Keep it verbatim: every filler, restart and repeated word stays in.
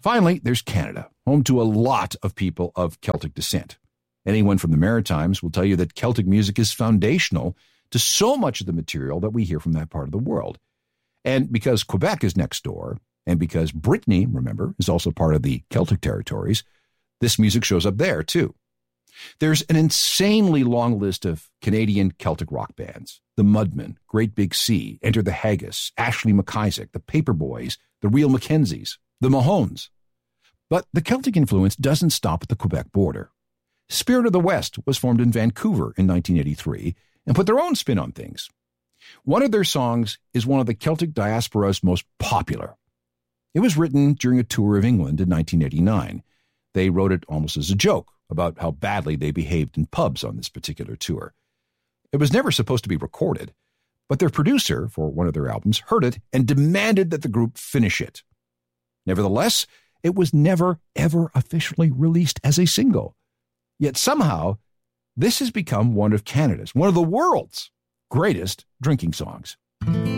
Finally, there's Canada, home to a lot of people of Celtic descent. Anyone from the Maritimes will tell you that Celtic music is foundational to so much of the material that we hear from that part of the world. And because Quebec is next door, and because Brittany, remember, is also part of the Celtic territories, this music shows up there too. There's an insanely long list of Canadian Celtic rock bands. The Mudmen, Great Big Sea, Enter the Haggis, Ashley McIsaac, the Paperboys, the Real Mackenzies, the Mahones. But the Celtic influence doesn't stop at the Quebec border. Spirit of the West was formed in Vancouver in nineteen eighty-three and put their own spin on things. One of their songs is one of the Celtic diaspora's most popular. It was written during a tour of England in nineteen eighty-nine. They wrote it almost as a joke about how badly they behaved in pubs on this particular tour. It was never supposed to be recorded, but their producer for one of their albums heard it and demanded that the group finish it. Nevertheless, it was never, ever officially released as a single. Yet somehow, this has become one of Canada's, one of the world's greatest drinking songs.